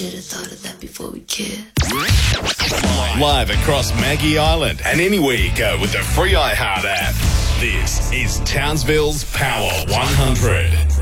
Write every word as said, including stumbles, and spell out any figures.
should have thought of that before we kissed. Live across Maggie Island and anywhere you go with the free iHeart app. This is Townsville's Power one hundred.